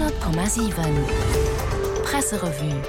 100,7 Presserevue.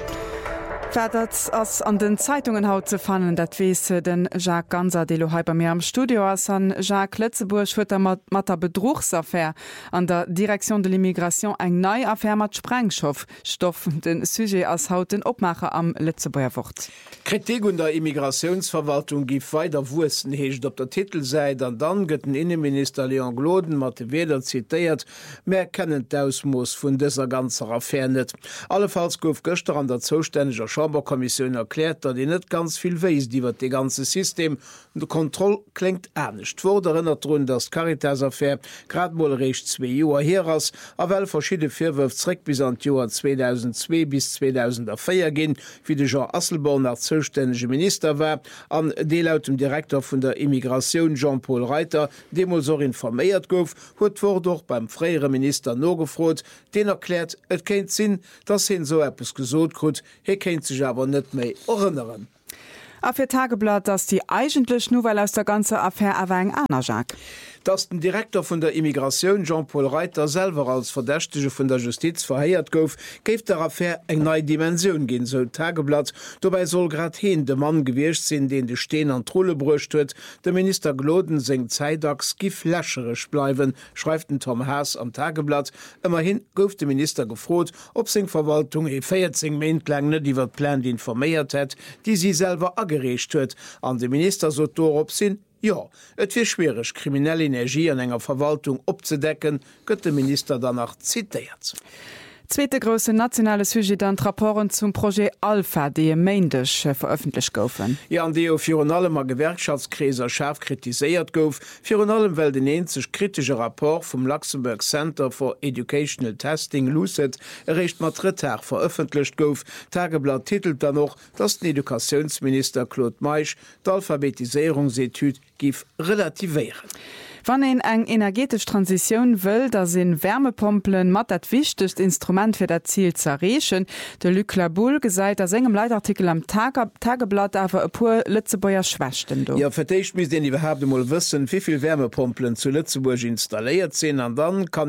Dat ass an den Zeitungen haut ze fannen, dat wese den Jacques Ganser de lo bei mir am Studio ass an Jacques Lettzeburg huet der mat der Bedrugsaffaire an der Direktion de l'Immigration eng nei Affaire mat Sprengstoff den Sujet ass haut den Opmacher am Letzeburger Wort. Kritik und der Immigrationsverwaltung gif weiter Wussen hecht op der Titel seit, an dann gëtt den Innenminister Leon Gloden mat weder zitiert, mehr kennen d'ausmoos vun dëser ganzer Affaire net. Allefalls gouf gëster an der zoständiger Chamberkommission erklärt, dat die net ganz viel weis, die wat de ganze System und de Kontrolle klingt ernstcht. Wurde erinnert run das Caritas-Affaire gradmolrecht 2 Joer heraus, a well verschiedene Vorwürfe bis an Joer 2002 bis 2004 gin, wie de Jean Asselborn als zuständige Minister war, an de laut dem Direktor vun der Immigration Jean-Paul Reiter, dem so informiert gouf, huet vor doch beim freiere Minister no gefrot, den erklärt, et kennt sinn, dass hin so etwas gesot krut, kennt sich aber net méi erinnern. Auf ihr Tageblatt, dass die eigentlich nur weil aus der ganze Affaire erwägen Anna Jacques. Dass den Direktor von der Immigration Jean-Paul Reiter selber als Verdächtige von der Justiz verheiert gouf, geft der Affaire eng neue Dimension gehen soll Tageblatt. Dabei soll grad hin de Mann gewircht sinn, den de Steen an Trolle brucht huet. Der Minister Gloden seng Zeidags gif läscherisch bleiben, schreibt den Tom Haas am Tageblatt. Immerhin gouf der Minister gefrot, ob seng Verwaltung 14 Mainklange, die wat Plan informiert hat, die sie selber agerecht huet. An den Minister so op sinn, ja, et wie schwierig kriminelle Energie an enger Verwaltung opzedecken, gëtt der Minister danach zitiert. Zweite große nationale Sujet an Rapporten zum Projekt Alpha, die Maindesch veröffentlicht goufen. Ja, an die Fi allem a Gewerkschaftskriser scharf kritisiert gouf, Fi allem well den enzig kritische Rapport vom Luxemburg Center for Educational Testing Lucid errecht mat Tag veröffentlicht gouf. Tageblatt titelt dann noch, dass den Edukationsminister Claude Meisch d'Alphabetisierungsetüd gif relativieren. Wann en eng energetisch Transition wëll, da sinn Wärmepompelen mat dat wichtigst Instrument fir dat Ziel zerrechen. De Luc Laboul gesäit as engem Leitartikel am Tageblatt awer e puer Lützebauer Schwächten do. Ja, vertecht mis den überhaupt mal wissen, wieviel Wärmepompelen zu Lützeburg installiert sinn, an dann kann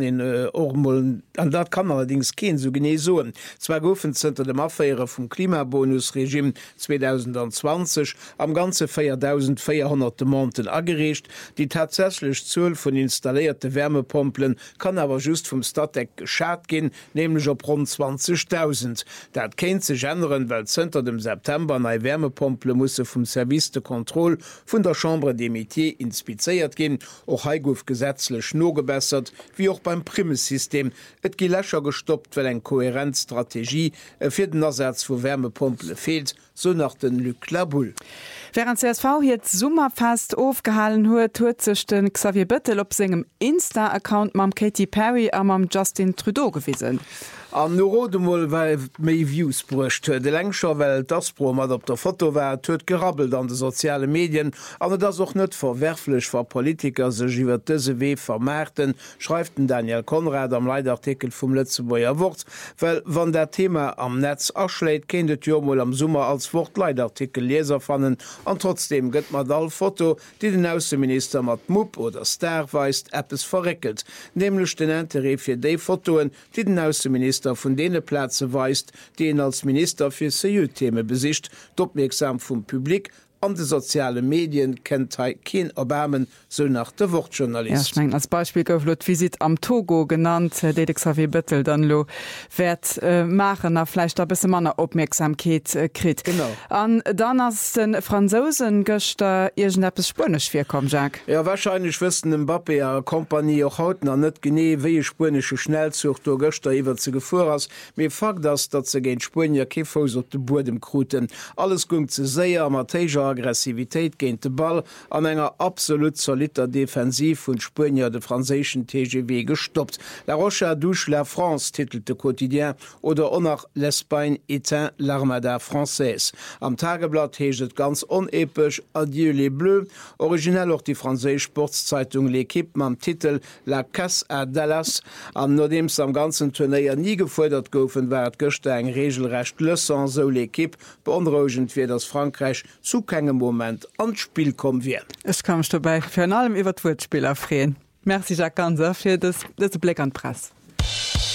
an dat kann allerdings kein so gene soen. Zwei goufen zenter dem Affäre vum Klimabonusregime 2020 am ganze 4.400 Monten agerecht, die tatsächlich Zoll von installierte Wärmepompelen kann aber just vom Stadtdeck geschat gehen, nämlich op rund 20.000. Dat kennt sich ändern, weil Center dem September nei Wärmepomple musssse vom Service de Kontrolle von der Chambre des Métiers inspiziert gehen, auch Heigouf gesetzlich no gebessert, wie auch beim Primesystem. Et gi lächer gestoppt, weil en Kohärenzstrategie für den Ersatz wo Wärmepomple fehlt, so nach den Luc Laboul. Während CSV jetzt Summerfest aufgehalten huet, huet sich den Xavier Bettel op segem Insta-Account mam Katy Perry am am Justin Trudeau gewiesen. An Neurodemol weil méi Views brucht de Längscher Welt das Pro mat op der Foto war huet gerabbelt an de soziale Medien, an das auch net verwerflech war Politiker sech iwwer dëse wee vermerkten, schreibten Daniel Konrad am Leitartikel vum Lützebauer Wort, well wann der Thema am Netz aschläit, kennt Jomol am Summer als Wortleitartikel leser fannen, an trotzdem gëtt mat all Foto, die den Außenminister mat Mupp oder Star weist, Appes verreckelt, nämlich den Entere fir déi Fotoen, die den Außenminister von denen Plätze weist, den als Minister für CU-Themen besicht, d'Opmerksam vom Publikum an de soziale Medien kennt kein Erbarmen, so nach der Wortjournalist. Ja, ich mein, als Beispiel gouf Visit am Togo genannt, de Xavier Bettel dann lo werd machen vielleicht ein bisschen manner Aufmerksamkeit krit. Genau. An dann as den Franzosen göster irgendetwas Spanisch vorkommen, Jacques. Ja, wahrscheinlich wüssten Mbappé a Kompanie auch hautut an net gene wie spanische Schnellzucht do göster iwwer ze gefuhr ass. Mir fakt das, dat ze géint Spanier Kifos op de Boden kruten. Alles gung ze séier amatéger Aggressivität géint de Ball an enger absolut solider Defensiv vun Spanier de franzéschen TGW gestoppt. La Roche douche la France titelte Quotidien oder onnach l'Espagne éteint l'Armada française. Am Tageblatt heget ganz onepisch Adieu les Bleus, originell auch die französische Sportszeitung L'Equipe am Titel La Casse à Dallas. Am nodems am ganzen Turnier nie gefordert goufen war gochte eng regelrecht Leçon so L'Equipe beunruhigend wie das Frankreich zu keinem Moment ans Spiel kommen wird. Es kam dabei für allem über Wortspieler freien. Merci Jacques Ganser für das Blick an Presse.